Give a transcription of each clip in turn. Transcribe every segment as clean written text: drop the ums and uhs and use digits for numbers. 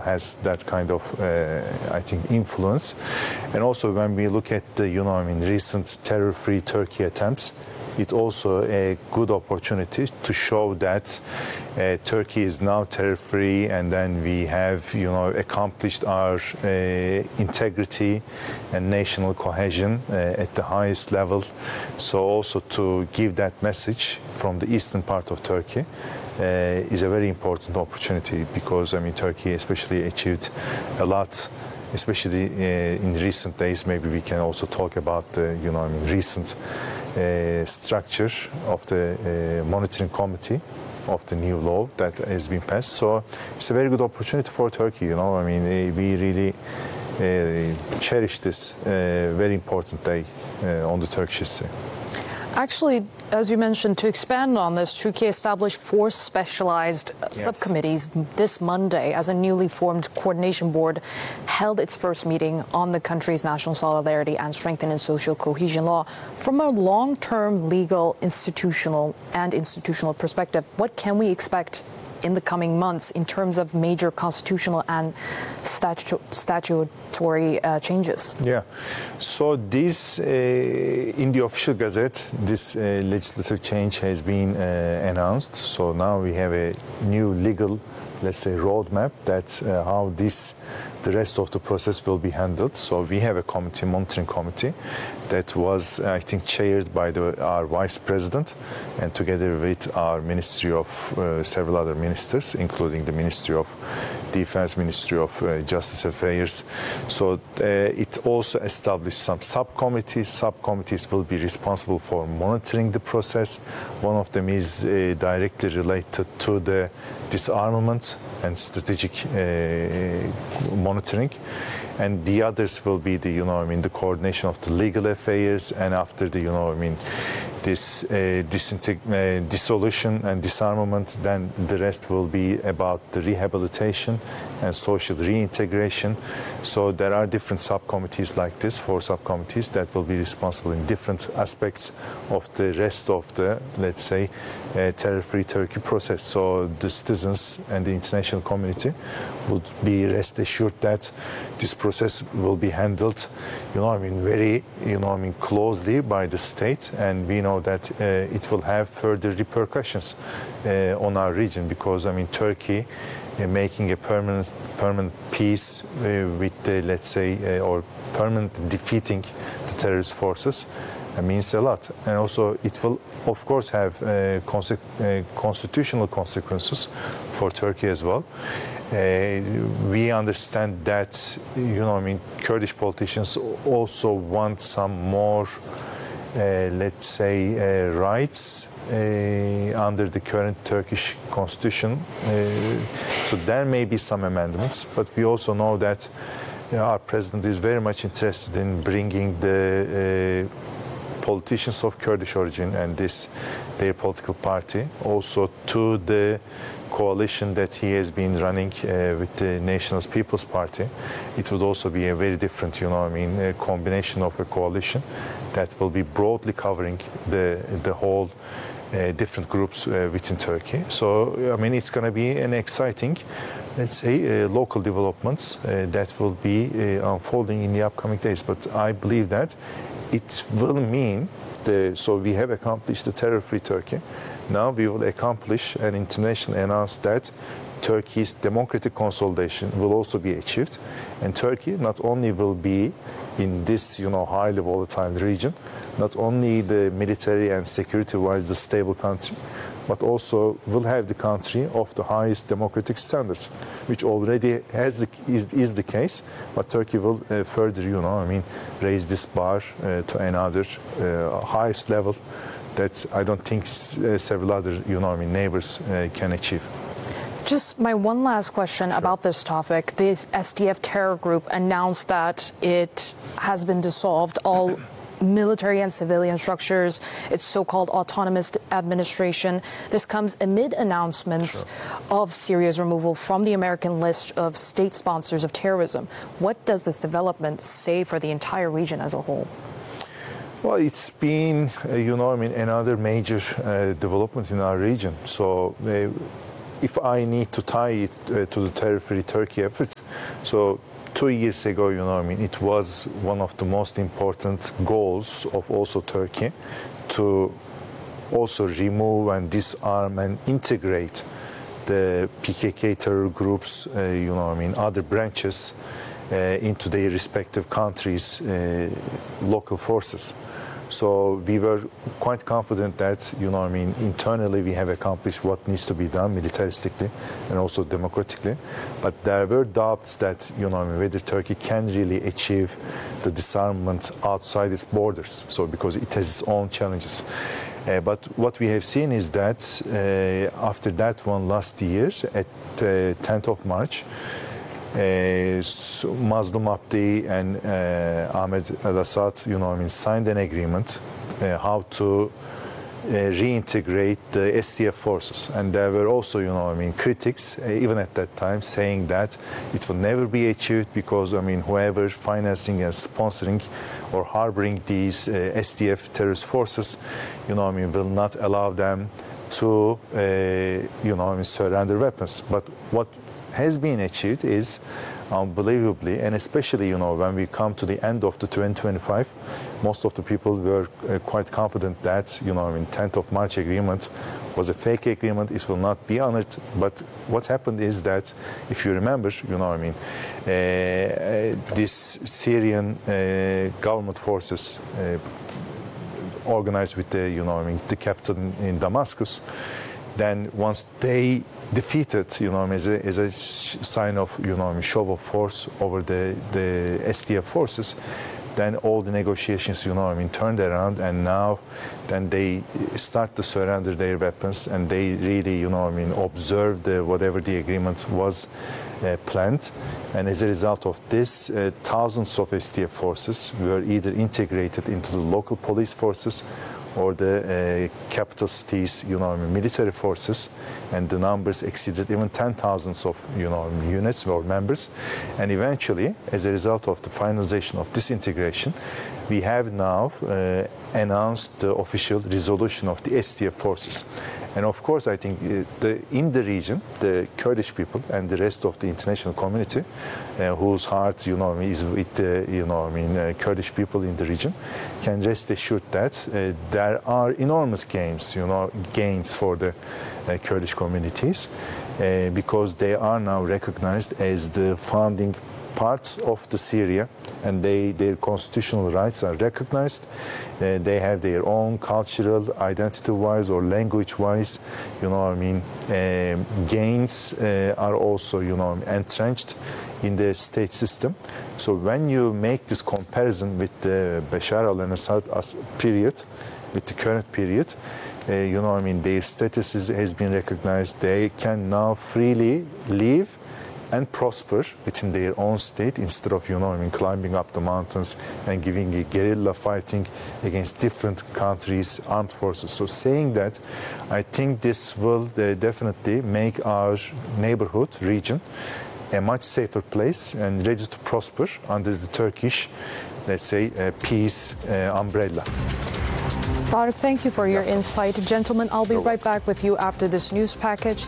has that kind of, I think, influence. And also when we look at the, recent terror-free Turkey attempts, it's also a good opportunity to show that Turkey is now terror-free, and then we have, accomplished our integrity and national cohesion at the highest level. So also to give that message from the eastern part of Turkey is a very important opportunity, because, Turkey especially achieved a lot, especially in recent days. Maybe we can also talk about the, recent structure of the monitoring committee of the new law that has been passed. So it's a very good opportunity for Turkey. We really cherish this very important day on the Turkish history. Actually, as you mentioned, to expand on this, Turkey established 4 specialized subcommittees this Monday as a newly formed coordination board held its first meeting on the country's national solidarity and strengthening social cohesion law. From a long-term legal, institutional perspective, what can we expect in the coming months in terms of major constitutional and statutory changes? Yeah. So this, in the official gazette, this legislative change has been announced. So now we have a new legal, let's say, roadmap that how the rest of the process will be handled. So we have a committee, monitoring committee, that was, I think, chaired by our vice president, and together with our ministry of several other ministers, including the Ministry of Defense, Ministry of Justice Affairs. So it also established some subcommittees. Subcommittees will be responsible for monitoring the process. One of them is directly related to the disarmament and strategic monitoring, and the others will be the the coordination of the legal affairs, and after the this dissolution and disarmament, then the rest will be about the rehabilitation and social reintegration. So there are different subcommittees like this, 4 subcommittees that will be responsible in different aspects of the rest of the, let's say, terror-free Turkey process. So the citizens and the international community would be rest assured that this process will be handled, very, closely by the state, and we know that it will have further repercussions on our region, because Turkey making a permanent peace with the, let's say, or permanent defeating the terrorist forces means a lot, and also it will of course have constitutional consequences for Turkey as well. We understand that Kurdish politicians also want some more let's say rights under the current Turkish constitution. So there may be some amendments, but we also know that our president is very much interested in bringing the politicians of Kurdish origin and their political party also to the coalition that he has been running with the Nationalist People's Party. It would also be a very different, a combination of a coalition that will be broadly covering the whole different groups within Turkey. So, it's going to be an exciting, let's say, local developments that will be unfolding in the upcoming days. But I believe that it will mean, so we have accomplished the terror-free Turkey. Now we will accomplish and internationally announce that Turkey's democratic consolidation will also be achieved. And Turkey not only will be in this, highly volatile region, not only the military and security-wise the stable country, but also will have the country of the highest democratic standards, which already is the case. But Turkey will further, raise this bar to another highest level that I don't think several other, neighbors can achieve. Just my one last question about this topic. The SDF terror group announced that it has been dissolved, all military and civilian structures, its so-called autonomous administration. This comes amid announcements of Syria's removal from the American list of state sponsors of terrorism. What does this development say for the entire region as a whole? Well, it's been, another major development in our region. So if I need to tie it to the terror-free Turkey efforts, So 2 years ago, it was one of the most important goals of also Turkey to also remove and disarm and integrate the PKK terror groups, other branches into their respective countries' local forces. So we were quite confident that, internally we have accomplished what needs to be done militaristically and also democratically. But there were doubts that, whether Turkey can really achieve the disarmament outside its borders. So because it has its own challenges. But what we have seen is that after that one last year, at 10th of March, Mazlum Abdi and Ahmed al-Assad, signed an agreement how to reintegrate the SDF forces. And there were also, critics, even at that time, saying that it will never be achieved because, whoever financing and sponsoring or harboring these SDF terrorist forces, will not allow them to, surrender weapons. But what has been achieved is unbelievably, and especially when we come to the end of the 2025, most of the people were quite confident that 10th of March agreement was a fake agreement. It will not be honored. But what happened is that, if you remember, this Syrian government forces organized with the capital in Damascus. Then once they defeated, as a sign of, show of force over the SDF forces, then all the negotiations, turned around, and now then they start to surrender their weapons, and they really, observe whatever the agreement was planned. And as a result of this, thousands of SDF forces were either integrated into the local police forces or the capital cities, military forces, and the numbers exceeded even 10,000 of, units or members. And eventually, as a result of the finalization of this integration, we have now announced the official resolution of the SDF forces. And of course, I think in the region, the Kurdish people and the rest of the international community, whose heart, is with the, Kurdish people in the region, can rest assured that there are enormous gains for the Kurdish communities, because they are now recognized as the founding parts of the Syria, and their constitutional rights are recognized. They have their own cultural, identity-wise or language-wise, gains are also, entrenched in the state system. So when you make this comparison with the Bashar al-Assad period, with the current period, their status has been recognized. They can now freely live and prosper within their own state instead of, climbing up the mountains and giving a guerrilla fighting against different countries' armed forces. So saying that, I think this will definitely make our neighborhood region a much safer place and ready to prosper under the Turkish, let's say, peace umbrella. Tarık, thank you for your insight. Gentlemen, I'll be right back with you after this news package.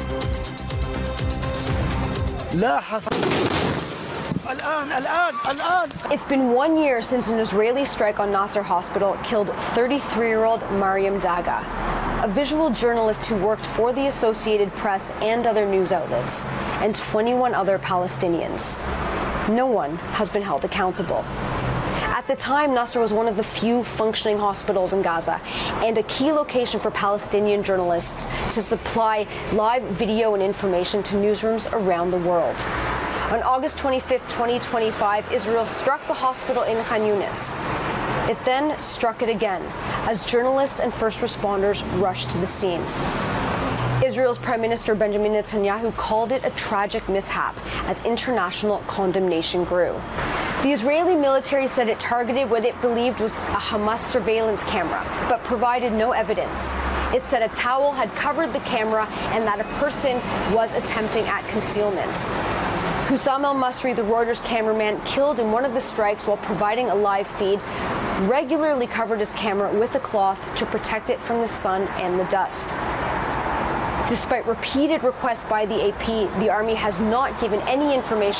It's been 1 year since an Israeli strike on Nasser Hospital killed 33-year-old Mariam Daga, a visual journalist who worked for the Associated Press and other news outlets, and 21 other Palestinians. No one has been held accountable. At the time, Nasser was one of the few functioning hospitals in Gaza and a key location for Palestinian journalists to supply live video and information to newsrooms around the world. On August 25, 2025, Israel struck the hospital in Khan Yunis. It then struck it again as journalists and first responders rushed to the scene. Israel's Prime Minister Benjamin Netanyahu called it a tragic mishap as international condemnation grew. The Israeli military said it targeted what it believed was a Hamas surveillance camera, but provided no evidence. It said a towel had covered the camera and that a person was attempting at concealment. Hussam al-Masri, the Reuters cameraman killed in one of the strikes while providing a live feed, regularly covered his camera with a cloth to protect it from the sun and the dust. Despite repeated requests by the AP, the army has not given any information